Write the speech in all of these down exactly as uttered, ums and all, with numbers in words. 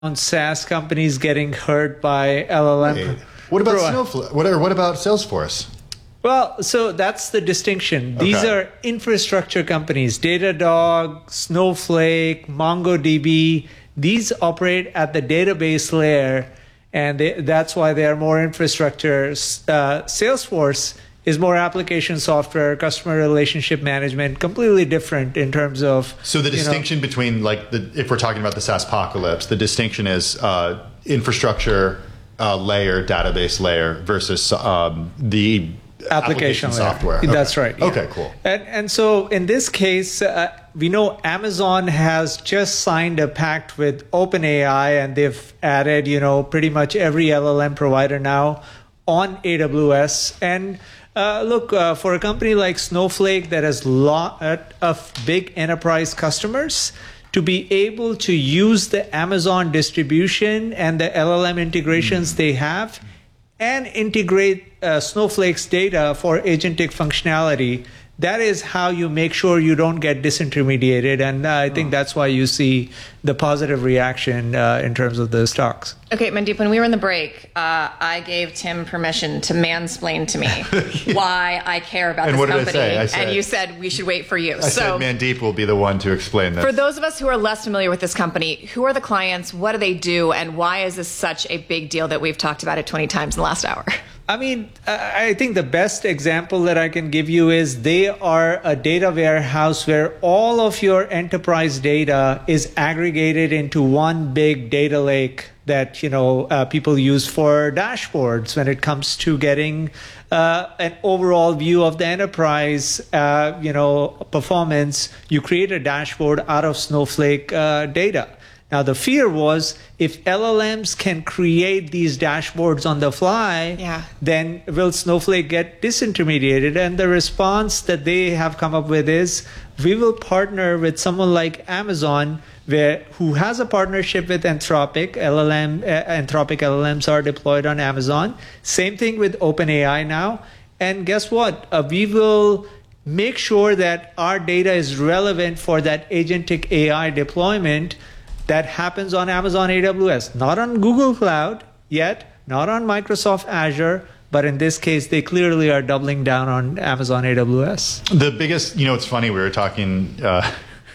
SaaS companies getting hurt by L L M. Wait, what about Snowflake? What, or what about Salesforce? Well, so that's the distinction. These Okay. are infrastructure companies. Datadog, Snowflake, MongoDB. These operate at the database layer, and they, that's why they are more infrastructure. Uh, Salesforce is more application software, customer relationship management, completely different in terms of... So the you know, distinction between, like, the, if we're talking about the SaaS apocalypse, the distinction is uh, infrastructure uh, layer, database layer versus um, the application, application, layer. software. Okay. That's right. Yeah. Okay, cool. And, and so in this case, uh, we know Amazon has just signed a pact with OpenAI, and they've added, you know, pretty much every L L M provider now on A W S. And uh, look, uh, for a company like Snowflake that has a lot of big enterprise customers, to be able to use the Amazon distribution and the L L M integrations mm. they have, and integrate uh, Snowflake's data for agentic functionality, that is how you make sure you don't get disintermediated. And uh, I think oh. that's why you see the positive reaction uh, in terms of the stocks. Okay, Mandeep, when we were in the break, uh, I gave Tim permission to mansplain to me why I care about and this what company. Did I say? I said, and you said we should wait for you. I so, said Mandeep will be the one to explain this. For those of us who are less familiar with this company, who are the clients, what do they do, and why is this such a big deal that we've talked about it twenty times in the last hour? I mean, I think the best example that I can give you is they are a data warehouse where all of your enterprise data is aggregated into one big data lake that, you know, uh, people use for dashboards when it comes to getting uh, an overall view of the enterprise, uh, you know, performance. You create a dashboard out of Snowflake uh, data. Now, the fear was if L L Ms can create these dashboards on the fly, yeah. then will Snowflake get disintermediated? And the response that they have come up with is, we will partner with someone like Amazon, where who has a partnership with Anthropic. L L M, uh, Anthropic L L Ms are deployed on Amazon. Same thing with OpenAI now. And guess what? Uh, we will make sure that our data is relevant for that agentic A I deployment that happens on Amazon A W S, not on Google Cloud yet, not on Microsoft Azure, but in this case, they clearly are doubling down on Amazon A W S. The biggest, you know, it's funny, we were talking, uh,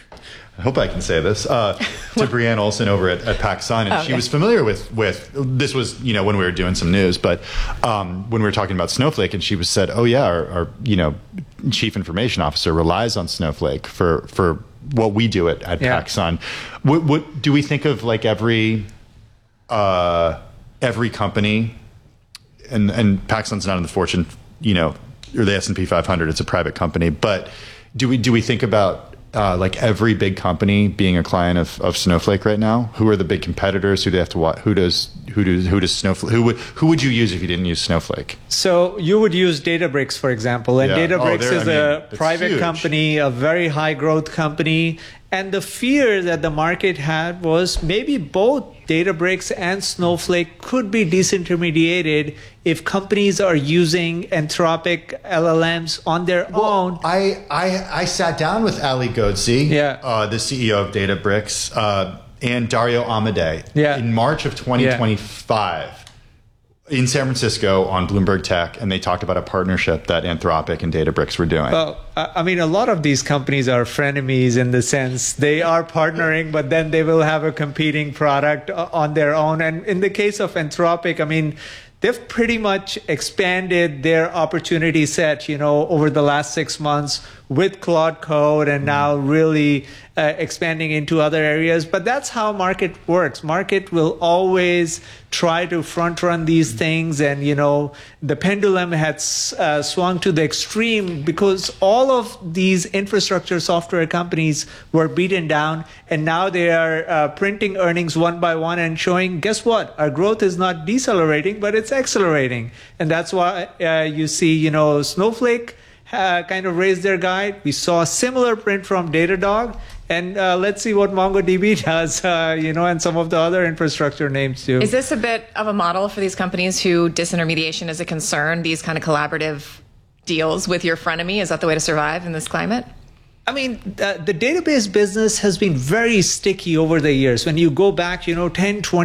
I hope I can say this, uh, to Brianne Olson over at, at PacSun, and okay. she was familiar with, with, this was, you know, when we were doing some news, but um, when we were talking about Snowflake, and she was said, oh yeah, our, our, you know, chief information officer relies on Snowflake for, for what we do at, at yeah. PacSun. What, what do we think of, like, every uh, every company, and, and PacSun's not in the Fortune, you know, or the S and P five hundred, it's a private company, but do we do we think about Uh, like every big company being a client of, of Snowflake right now? Who are the big competitors? Who do they have to watch? Who does who does who does Snowflake? Who would who would you use if you didn't use Snowflake? So you would use Databricks, for example, and Yeah. Databricks Oh, is I mean, a it's private huge. company, a very high growth company, and the fear that the market had was maybe both Databricks and Snowflake could be disintermediated if companies are using Anthropic L L Ms on their Well, own. I, I I sat down with Ali Ghodsi, Yeah. uh, the C E O of Databricks, uh, and Dario Amodei Yeah. in March of twenty twenty-five in San Francisco on Bloomberg Tech, and they talked about a partnership that Anthropic and Databricks were doing. Well, I I mean, a lot of these companies are frenemies in the sense they are partnering, but then they will have a competing product o- on their own. And in the case of Anthropic, I mean, they've pretty much expanded their opportunity set, you know, over the last six months with Claude Code, and now really uh, expanding into other areas. But that's how market works. Market will always try to front run these things, and you know, the pendulum had uh, swung to the extreme because all of these infrastructure software companies were beaten down, and now they are uh, printing earnings one by one and showing, guess what, our growth is not decelerating, but it's accelerating. And that's why uh, you see, you know, Snowflake uh, kind of raised their guide. We saw a similar print from Datadog. And uh, let's see what MongoDB does, uh, you know, and some of the other infrastructure names too. Is this a bit of a model for these companies who disintermediation is a concern, these kind of collaborative deals with your frenemy? Is that the way to survive in this climate? I mean, uh, the database business has been very sticky over the years. When you go back, you know, ten, twenty